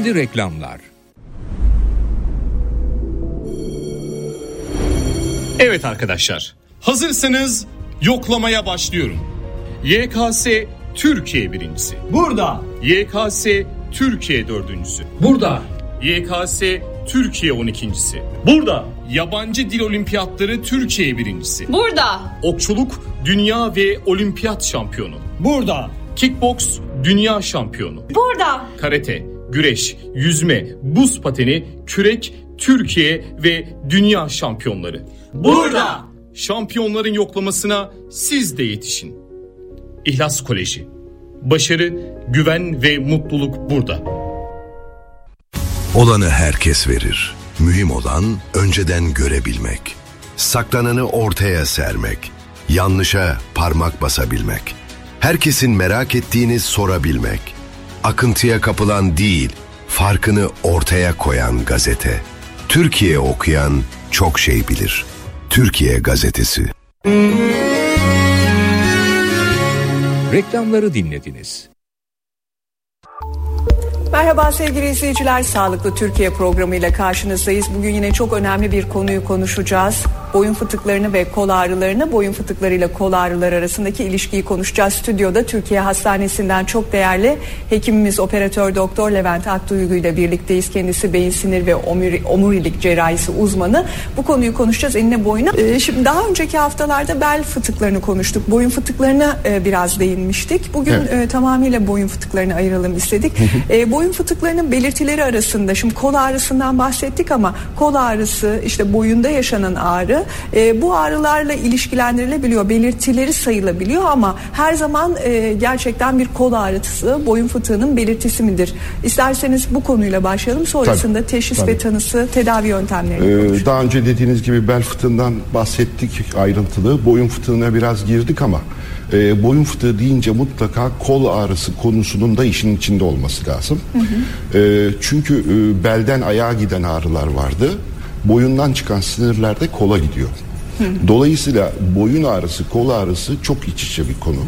Şimdi reklamlar. Evet arkadaşlar, hazırsanız yoklamaya başlıyorum. YKS Türkiye birincisi. Burada. YKS Türkiye dördüncüsü. Burada. YKS Türkiye 12.si. Burada. Yabancı dil olimpiyatları Türkiye birincisi. Burada. Okçuluk dünya ve olimpiyat şampiyonu. Burada. Kickboks dünya şampiyonu. Burada. Karate, güreş, yüzme, buz pateni, kürek, Türkiye ve dünya şampiyonları. Burada. Şampiyonların yoklamasına siz de yetişin. İhlas Koleji. Başarı, güven ve mutluluk burada. Olanı herkes verir. Mühim olan önceden görebilmek. Saklananı ortaya sermek. Yanlışa parmak basabilmek. Herkesin merak ettiğini sorabilmek. Akıntıya kapılan değil, farkını ortaya koyan gazete. Türkiye okuyan çok şey bilir. Türkiye Gazetesi. Reklamları dinlediniz. Merhaba sevgili izleyiciler, Sağlıklı Türkiye programıyla karşınızdayız. Bugün yine çok önemli bir konuyu konuşacağız. Boyun fıtıklarını ve kol ağrılarını, boyun fıtıklarıyla kol ağrıları arasındaki ilişkiyi konuşacağız. Stüdyoda Türkiye Hastanesi'nden çok değerli hekimimiz operatör doktor Levent Akduygu ile birlikteyiz. Kendisi beyin sinir ve omurilik cerrahisi uzmanı. Bu konuyu konuşacağız enine boyuna. Şimdi daha önceki haftalarda bel fıtıklarını konuştuk. Boyun fıtıklarına biraz değinmiştik. Bugün tamamıyla boyun fıtıklarını ayıralım istedik. Boyun fıtıklarının belirtileri arasında şimdi kol ağrısından bahsettik ama kol ağrısı, işte boyunda yaşanan ağrı, bu ağrılarla ilişkilendirilebiliyor, belirtileri sayılabiliyor ama her zaman gerçekten bir kol ağrısı boyun fıtığının belirtisi midir? İsterseniz bu konuyla başlayalım, sonrasında teşhis ve tanısı, tedavi yöntemlerini konuşalım. Daha önce dediğiniz gibi bel fıtığından bahsettik ayrıntılı, boyun fıtığına biraz girdik ama boyun fıtığı deyince mutlaka kol ağrısı konusunun da işin içinde olması lazım. Çünkü belden ayağa giden ağrılar vardı. Boyundan çıkan sinirler de kola gidiyor. Dolayısıyla boyun ağrısı, kol ağrısı çok iç içe bir konu.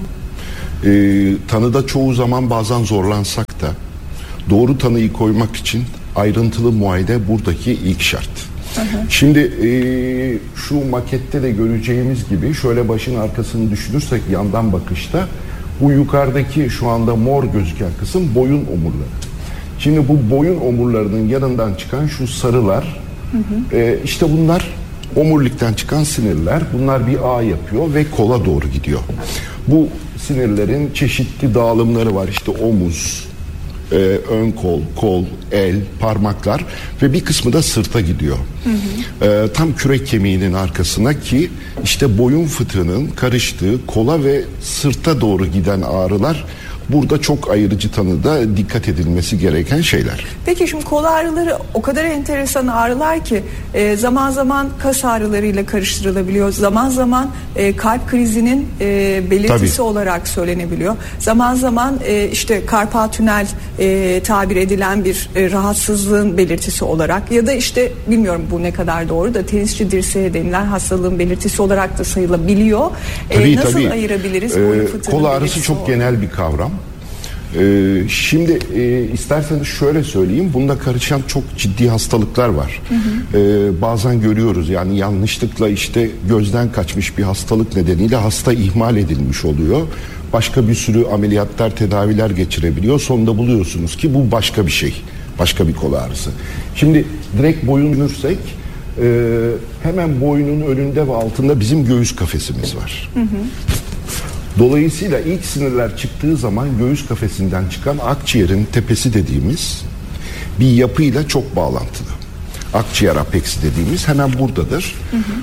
Tanıda çoğu zaman bazen zorlansak da doğru tanıyı koymak için ayrıntılı muayene buradaki ilk şart. Şimdi şu makette de göreceğimiz gibi şöyle başın arkasını düşünürsek yandan bakışta bu yukarıdaki şu anda mor gözüken kısım boyun omurları. Şimdi bu boyun omurlarının yanından çıkan şu sarılar, işte bunlar omurilikten çıkan sinirler. Bunlar bir ağ yapıyor ve kola doğru gidiyor. Bu sinirlerin çeşitli dağılımları var. İşte omuz, ön kol, el, parmaklar ve bir kısmı da sırta gidiyor. Tam kürek kemiğinin arkasına ki işte boyun fıtığının karıştığı kola ve sırta doğru giden ağrılar burada çok ayırıcı tanıda dikkat edilmesi gereken şeyler. Peki şimdi kol ağrıları o kadar enteresan ağrılar ki zaman zaman kas ağrılarıyla karıştırılabiliyor. Zaman zaman kalp krizinin belirtisi olarak söylenebiliyor. Zaman zaman işte karpal tünel tabir edilen bir rahatsızlığın belirtisi olarak ya da işte bilmiyorum bu ne kadar doğru da tenisçi dirseği denilen hastalığın belirtisi olarak da sayılabiliyor. Nasıl ayırabiliriz boyun fıtığının kol ağrısı çok genel bir kavram. Şimdi isterseniz şöyle söyleyeyim, bunda karışan çok ciddi hastalıklar var. Bazen görüyoruz yani yanlışlıkla işte gözden kaçmış bir hastalık nedeniyle hasta ihmal edilmiş oluyor. Başka bir sürü ameliyatlar, tedaviler geçirebiliyor. Sonunda buluyorsunuz ki bu başka bir şey. Başka bir kol ağrısı. Şimdi direkt boyun düşünürsek hemen boynun önünde ve altında bizim göğüs kafesimiz var. Dolayısıyla ilk sinirler çıktığı zaman göğüs kafesinden çıkan akciğerin tepesi dediğimiz bir yapıyla çok bağlantılı. Akciğer apeksi dediğimiz hemen buradadır.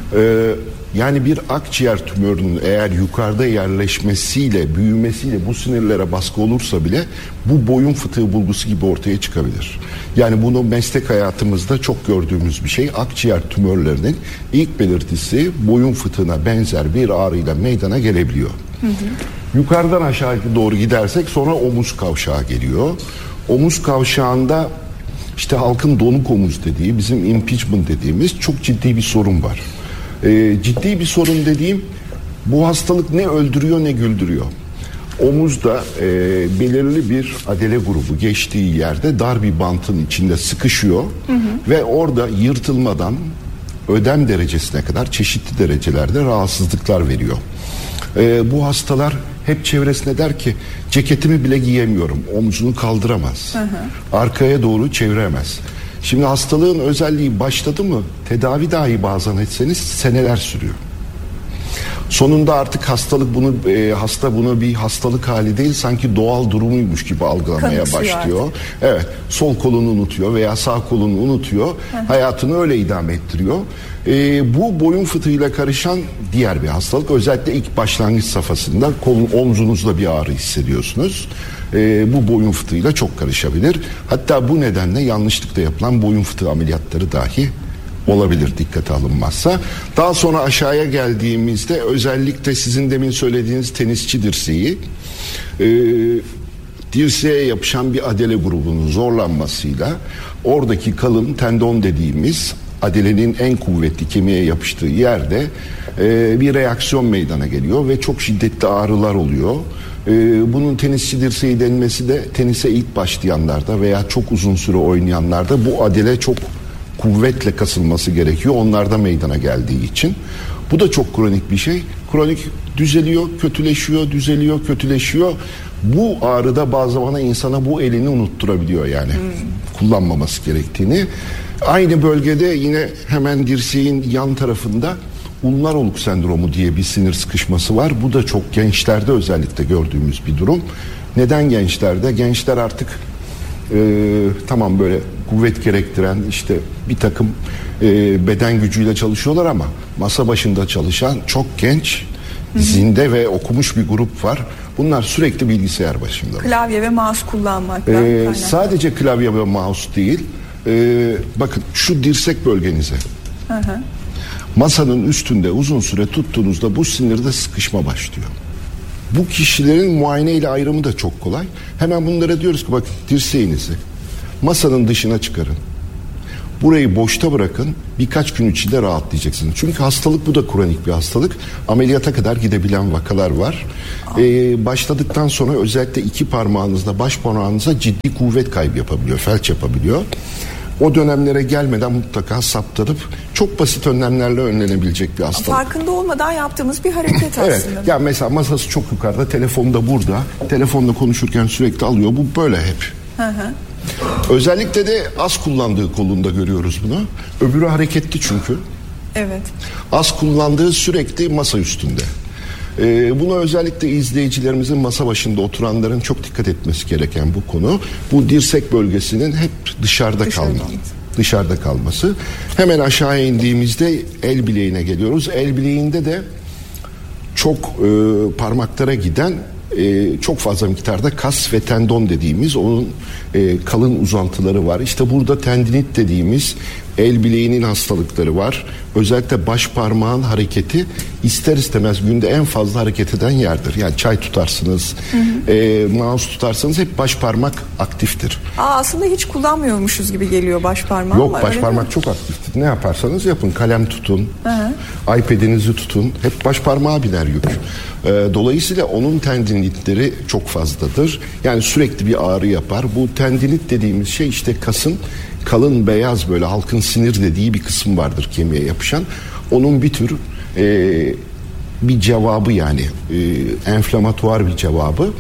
Yani bir akciğer tümörünün eğer yukarıda yerleşmesiyle, büyümesiyle bu sinirlere baskı olursa bile bu boyun fıtığı bulgusu gibi ortaya çıkabilir. Yani bunu meslek hayatımızda çok gördüğümüz bir şey. Akciğer tümörlerinin ilk belirtisi boyun fıtığına benzer bir ağrıyla meydana gelebiliyor. Yukarıdan aşağı doğru gidersek sonra omuz kavşağı geliyor. Omuz kavşağında işte halkın donuk omuz dediği, bizim impeachment dediğimiz çok ciddi bir sorun var. Ciddi bir sorun dediğim, bu hastalık ne öldürüyor ne güldürüyor. Omuzda belirli bir adele grubu geçtiği yerde dar bir bantın içinde sıkışıyor ve orada yırtılmadan ödem derecesine kadar çeşitli derecelerde rahatsızlıklar veriyor. Bu hastalar hep çevresine der ki ceketimi bile giyemiyorum, omzunu kaldıramaz, arkaya doğru çeviremez. Şimdi hastalığın özelliği başladı mı tedavi dahi bazen etseniz seneler sürüyor. Sonunda artık hasta bunu bir hastalık hali değil, sanki doğal durumuymuş gibi algılamaya başlıyor. Artık. Evet, sol kolunu unutuyor veya sağ kolunu unutuyor. Hayatını öyle idame ettiriyor. Bu boyun fıtığıyla karışan diğer bir hastalık. Özellikle ilk başlangıç safhasında omzunuzda bir ağrı hissediyorsunuz. Bu boyun fıtığıyla çok karışabilir. Hatta bu nedenle yanlışlıkla yapılan boyun fıtığı ameliyatları dahi olabilir dikkate alınmazsa. Daha sonra aşağıya geldiğimizde özellikle sizin demin söylediğiniz tenisçi dirseği, dirseğe yapışan bir adele grubunun zorlanmasıyla oradaki kalın tendon dediğimiz adelenin en kuvvetli kemiğe yapıştığı yerde bir reaksiyon meydana geliyor ve çok şiddetli ağrılar oluyor. Bunun tenisçi dirseği denmesi de tenise ilk başlayanlarda veya çok uzun süre oynayanlarda bu adele çok kuvvetle kasılması gerekiyor. Onlarda meydana geldiği için. Bu da çok kronik bir şey. Kronik düzeliyor, kötüleşiyor, düzeliyor, kötüleşiyor. Bu ağrıda bazı zaman insana bu elini unutturabiliyor yani. Kullanmaması gerektiğini. Aynı bölgede yine hemen dirseğin yan tarafında ulnar oluk sendromu diye bir sinir sıkışması var. Bu da çok gençlerde özellikle gördüğümüz bir durum. Neden gençlerde? Gençler artık tamam böyle kuvvet gerektiren işte bir takım beden gücüyle çalışıyorlar ama masa başında çalışan çok genç, zinde ve okumuş bir grup var. Bunlar sürekli bilgisayar başında. Klavye ve mouse kullanmakla. Sadece klavye ve mouse değil. Bakın şu dirsek bölgenize. Masanın üstünde uzun süre tuttuğunuzda bu sinirde sıkışma başlıyor. Bu kişilerin muayene ile ayrımı da çok kolay. Hemen bunlara diyoruz ki bakın dirseğinizi masanın dışına çıkarın. Burayı boşta bırakın. Birkaç gün içinde rahatlayacaksınız. Çünkü hastalık bu da kronik bir hastalık. Ameliyata kadar gidebilen vakalar var. Başladıktan sonra özellikle iki parmağınızda, baş parmağınıza ciddi kuvvet kaybı yapabiliyor. Felç yapabiliyor. O dönemlere gelmeden mutlaka saptırıp çok basit önlemlerle önlenebilecek bir hastalık. Farkında olmadan yaptığımız bir hareket aslında. Evet. Yani mesela masası çok yukarıda, telefonu da burada. Telefonla konuşurken sürekli alıyor. Bu böyle hep. Özellikle de az kullandığı kolunda görüyoruz bunu. Öbürü hareketli çünkü. Evet. Az kullandığı sürekli masa üstünde. Buna özellikle izleyicilerimizin masa başında oturanların çok dikkat etmesi gereken bu konu. Bu dirsek bölgesinin hep dışarıda kalması. Hemen aşağıya indiğimizde el bileğine geliyoruz. El bileğinde de çok parmaklara giden çok fazla miktarda kas ve tendon dediğimiz onun kalın uzantıları var. İşte burada tendinit dediğimiz el bileğinin hastalıkları var. Özellikle baş parmağın hareketi ister istemez günde en fazla hareket eden yerdir. Yani çay tutarsınız, mouse tutarsanız hep baş parmak aktiftir. Aslında hiç kullanmıyormuşuz gibi geliyor baş parmağı. Yok, baş parmak çok aktiftir. Ne yaparsanız yapın. Kalem tutun, iPad'inizi tutun. Hep baş parmağa biner yük. Dolayısıyla onun tendinitleri çok fazladır. Yani sürekli bir ağrı yapar. Bu tendinit dediğimiz şey işte kasın kalın beyaz böyle halkın sinir dediği bir kısım vardır kemiğe yapışan. Onun bir tür bir cevabı yani enflamatuar bir cevabı.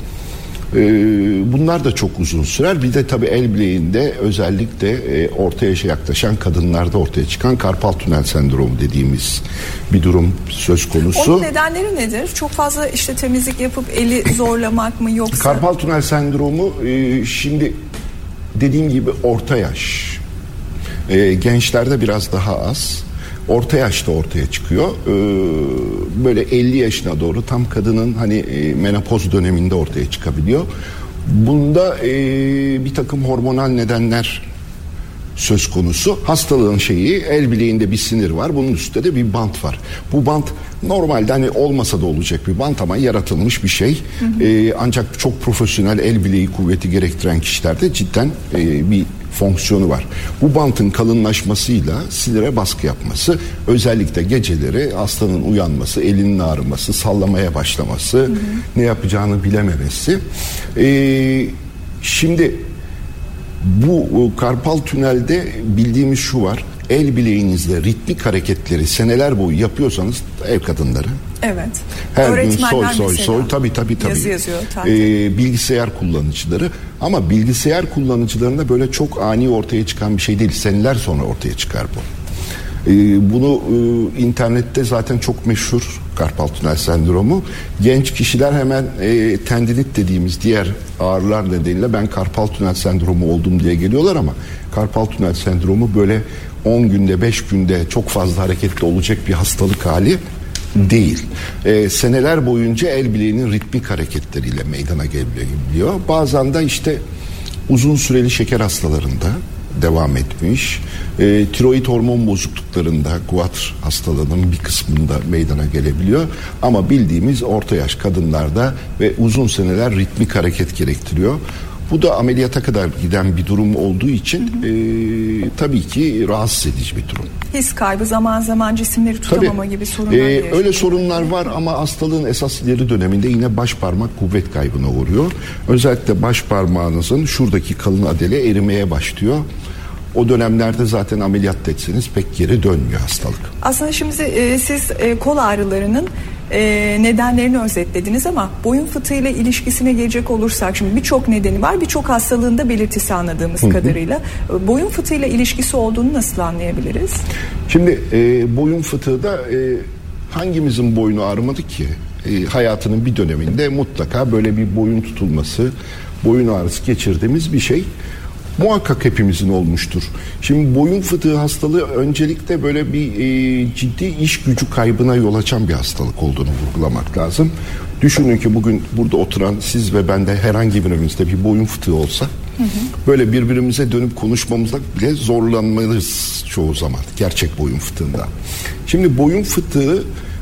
Bunlar da çok uzun sürer. Bir de tabii el bileğinde özellikle orta yaşa yaklaşan kadınlarda ortaya çıkan karpal tünel sendromu dediğimiz bir durum söz konusu. Onun nedenleri nedir? Çok fazla işte temizlik yapıp eli zorlamak mı yoksa? Karpal tünel sendromu şimdi dediğim gibi orta yaş. Gençlerde biraz daha az. Orta yaşta ortaya çıkıyor. Böyle 50 yaşına doğru tam kadının hani menopoz döneminde ortaya çıkabiliyor. Bunda bir takım hormonal nedenler söz konusu. Hastalığın şeyi, el bileğinde bir sinir var. Bunun üstte de bir bant var. Bu bant normalde hani olmasa da olacak bir bant ama yaratılmış bir şey. Ancak çok profesyonel el bileği kuvveti gerektiren kişilerde cidden bir fonksiyonu var. Bu bantın kalınlaşmasıyla sinire baskı yapması, özellikle geceleri hastanın uyanması, elinin ağrıması, sallamaya başlaması, ne yapacağını bilememesi. Şimdi bu karpal tünelde bildiğimiz şu var. El bileğinizle ritmik hareketleri seneler boyu yapıyorsanız, ev kadınları. Evet. Her gün soy tabii. Yazı yazıyor. Bilgisayar kullanıcıları, ama bilgisayar kullanıcılarında böyle çok ani ortaya çıkan bir şey değil. Seneler sonra ortaya çıkar bu. Bunu internette zaten çok meşhur karpal tünel sendromu. Genç kişiler hemen tendinit dediğimiz diğer ağrılar nedeniyle ben karpal tünel sendromu oldum diye geliyorlar, ama karpal tünel sendromu böyle 10 günde 5 günde çok fazla hareketli olacak bir hastalık hali değil. Seneler boyunca el bileğinin ritmik hareketleriyle meydana gelebiliyor. Bazen de işte uzun süreli şeker hastalarında devam etmiş. Tiroid hormon bozukluklarında, Guatr hastalığının bir kısmında meydana gelebiliyor. Ama bildiğimiz orta yaş kadınlarda ve uzun seneler ritmik hareket gerektiriyor. Bu da ameliyata kadar giden bir durum olduğu için tabii ki rahatsız edici bir durum. His kaybı, zaman zaman cisimleri tutamama gibi sorunlar öyle sorunlar var, ama hastalığın esas ileri döneminde yine baş parmak kuvvet kaybına uğruyor. Özellikle baş parmağınızın şuradaki kalın adele erimeye başlıyor. O dönemlerde zaten ameliyat etseniz pek geri dönmüyor hastalık. Aslında şimdi siz kol ağrılarının nedenlerini özetlediniz, ama boyun fıtığıyla ilişkisine gelecek olursak, şimdi birçok nedeni var, birçok hastalığında belirtisi anladığımız kadarıyla. Boyun fıtığıyla ilişkisi olduğunu nasıl anlayabiliriz? Şimdi boyun fıtığı da hangimizin boynu ağrımadı ki? Hayatının bir döneminde mutlaka böyle bir boyun tutulması, boyun ağrısı geçirdiğimiz bir şey muhakkak hepimizin olmuştur. Şimdi boyun fıtığı hastalığı öncelikle böyle bir ciddi iş gücü kaybına yol açan bir hastalık olduğunu vurgulamak lazım. Düşünün ki bugün burada oturan siz ve ben de herhangi birimizde bir boyun fıtığı olsa böyle birbirimize dönüp konuşmamızda bile zorlanmalıyız çoğu zaman gerçek boyun fıtığında. Şimdi boyun fıtığı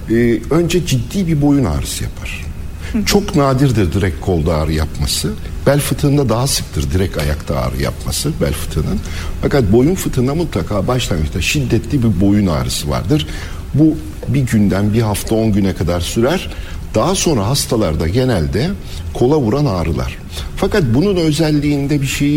önce ciddi bir boyun ağrısı yapar. Çok nadirdir direkt kolda ağrı yapması. Bel fıtığında daha sıktır direkt ayakta ağrı yapması bel fıtığının. Fakat boyun fıtığında mutlaka başlangıçta şiddetli bir boyun ağrısı vardır. Bu bir günden bir hafta 10 güne kadar sürer. Daha sonra hastalarda genelde kola vuran ağrılar. Fakat bunun özelliğinde bir şeyi